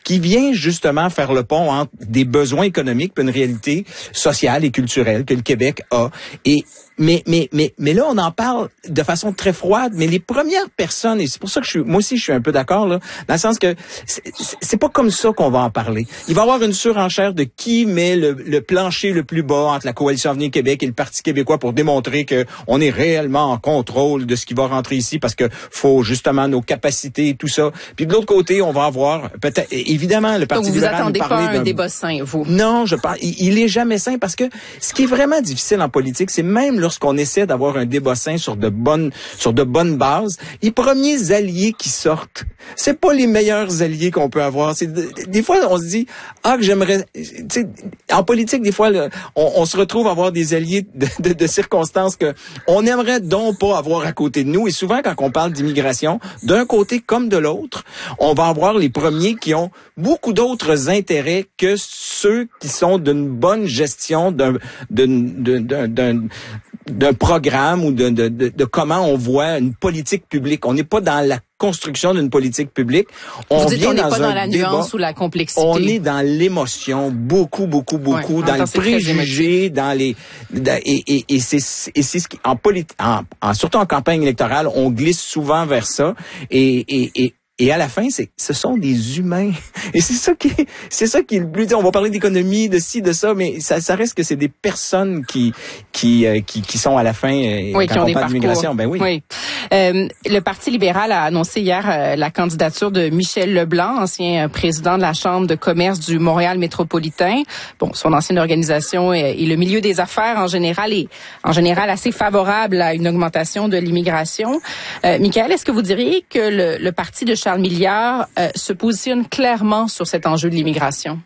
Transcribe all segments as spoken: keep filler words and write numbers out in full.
qui vient justement faire le pont entre des besoins économiques et une réalité sociale et culturelle que le Québec a. Et Mais, mais, mais, mais là, on en parle de façon très froide, mais les premières personnes, et c'est pour ça que je suis, moi aussi, je suis un peu d'accord, là, dans le sens que c'est, c'est pas comme ça qu'on va en parler. Il va y avoir une surenchère de qui met le, le plancher le plus bas entre la Coalition Avenir Québec et le Parti québécois pour démontrer que on est réellement en contrôle de ce qui va rentrer ici parce que faut justement nos capacités et tout ça. Puis de l'autre côté, on va avoir peut-être, évidemment, le Parti Donc, libéral vous attendez pas un d'un... débat sain, vous? Non, je pense, il, il est jamais sain parce que ce qui est vraiment difficile en politique, c'est même lorsqu'on essaie d'avoir un débat sain sur de bonnes, sur de bonnes bases, les premiers alliés qui sortent, c'est pas les meilleurs alliés qu'on peut avoir. C'est des fois, on se dit, ah, que j'aimerais, tu sais, en politique, des fois, là, on, on se retrouve à avoir des alliés de, de, de circonstances que on aimerait donc pas avoir à côté de nous. Et souvent, quand on parle d'immigration, d'un côté comme de l'autre, on va avoir les premiers qui ont beaucoup d'autres intérêts que ceux qui sont d'une bonne gestion d'un, d'un, d'un, d'un, d'un programme ou de, de, de, de comment on voit une politique publique. On n'est pas dans la construction d'une politique publique. On Vous dites vient on n'est dans pas un dans la débat, nuance ou la complexité. On est dans l'émotion, beaucoup, beaucoup, beaucoup, ouais, dans le préjugé, dans les, dans, et, et, et c'est, et c'est ce qui, en politique, en, en, surtout en campagne électorale, on glisse souvent vers ça, et, et, et Et à la fin, c'est, ce sont des humains. Et c'est ça qui, c'est ça qui est le plus. On va parler d'économie, de ci, de ça, mais ça, ça reste que c'est des personnes qui, qui, euh, qui, qui sont à la fin. Euh, oui, quand qui ont on des parle parcours. d'immigration, ben oui. oui. Euh, le Parti libéral a annoncé hier euh, la candidature de Michel Leblanc, ancien président de la Chambre de commerce du Montréal métropolitain. Bon, son ancienne organisation et, et le milieu des affaires en général est en général assez favorable à une augmentation de l'immigration. Euh, Michaël, est-ce que vous diriez que le, le parti de Charles Milliard euh, se positionne clairement sur cet enjeu de l'immigration?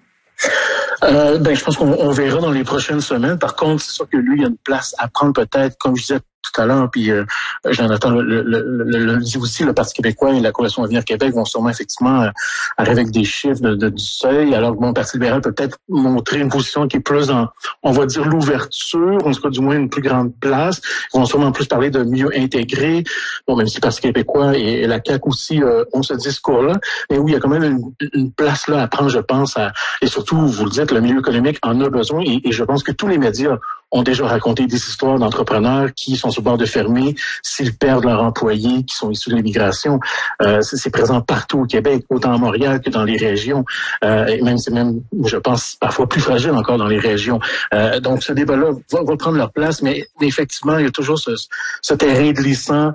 Euh, ben, je pense qu'on on verra dans les prochaines semaines. Par contre, c'est sûr que lui, il y a une place à prendre peut-être, comme je disais tout à l'heure, puis euh, Jonathan le, le, le, le, le dit aussi, le Parti québécois et la Coalition Avenir Québec vont sûrement effectivement euh, arriver avec des chiffres de, de, du seuil, alors que bon, le Parti libéral peut peut-être montrer une position qui est plus en, on va dire, l'ouverture, en tout cas du moins une plus grande place. Ils vont sûrement plus parler de mieux intégrer, bon, même si le Parti québécois et, et la C A Q aussi euh, ont ce discours-là, mais oui, il y a quand même une, une place là à prendre, je pense, à, et surtout, vous le dites, le milieu économique en a besoin, et, et je pense que tous les médias ont déjà raconté des histoires d'entrepreneurs qui sont sur le bord de fermer s'ils perdent leurs employés qui sont issus de l'immigration. Euh, c'est, c'est présent partout au Québec, autant à Montréal que dans les régions. Euh, et même, c'est même, je pense, parfois plus fragile encore dans les régions. Euh, donc, ce débat-là va, va prendre leur place, mais, mais effectivement, il y a toujours ce, ce terrain glissant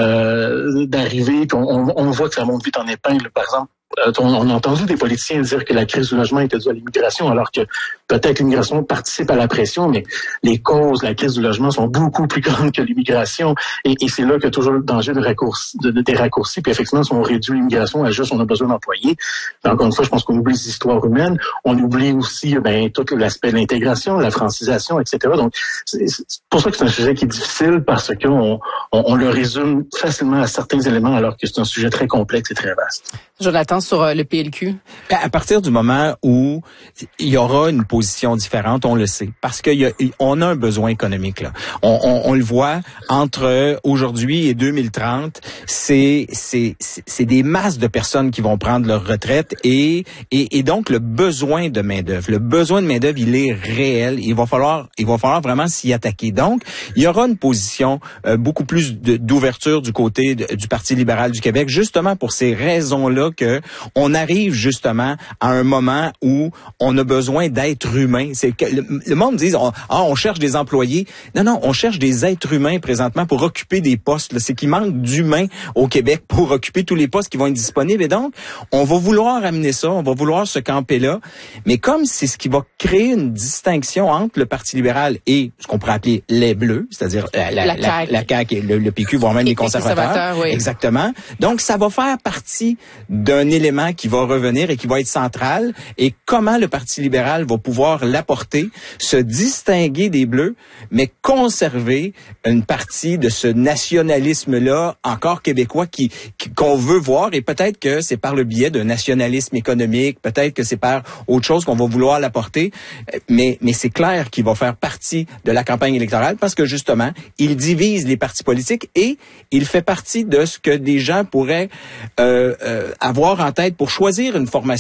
euh, d'arrivée. On, on, on voit que ça monte vite en épingle, par exemple. On a entendu des politiciens dire que la crise du logement était due à l'immigration, alors que peut-être l'immigration participe à la pression, mais les causes de la crise du logement sont beaucoup plus grandes que l'immigration. Et, et c'est là qu'il y a toujours le danger de raccourci, de, de, des raccourcis. Puis effectivement, si on réduit l'immigration à juste on a besoin d'employés, encore une fois, je pense qu'on oublie les histoires humaines. On oublie aussi ben, tout l'aspect de l'intégration, la francisation, et cetera. Donc, c'est, c'est pour ça que c'est un sujet qui est difficile, parce qu'on on, on le résume facilement à certains éléments, alors que c'est un sujet très complexe et très vaste. Jonathan, sur le P L Q? À partir du moment où il y aura une position différente, on le sait, parce qu'on a, a un besoin économique là. On, on, on le voit entre aujourd'hui et deux mille trente, c'est c'est c'est des masses de personnes qui vont prendre leur retraite et et, et donc le besoin de main d'œuvre, le besoin de main d'œuvre, il est réel. Il va falloir il va falloir vraiment s'y attaquer. Donc il y aura une position euh, beaucoup plus de, d'ouverture du côté de, du Parti libéral du Québec, justement pour ces raisons-là que on arrive justement à un moment où on a besoin d'êtres humains. C'est que le, le monde dit on, ah on cherche des employés. Non non, on cherche des êtres humains présentement pour occuper des postes. Là. C'est qu'il manque d'humains au Québec pour occuper tous les postes qui vont être disponibles. Et donc on va vouloir amener ça, on va vouloir se camper là. Mais comme c'est ce qui va créer une distinction entre le Parti libéral et ce qu'on pourrait appeler les Bleus, c'est-à-dire la, la, la, la, la C A Q et le, le P Q, voire même les conservateurs. conservateurs oui. Exactement. Donc ça va faire partie d'un élément qui va revenir et qui va être central, et comment le Parti libéral va pouvoir l'apporter, se distinguer des Bleus, mais conserver une partie de ce nationalisme-là encore québécois qui, qui qu'on veut voir, et peut-être que c'est par le biais d'un nationalisme économique, peut-être que c'est par autre chose qu'on va vouloir l'apporter, mais, mais c'est clair qu'il va faire partie de la campagne électorale parce que justement, il divise les partis politiques et il fait partie de ce que des gens pourraient euh, euh, avoir en tête pour choisir une formation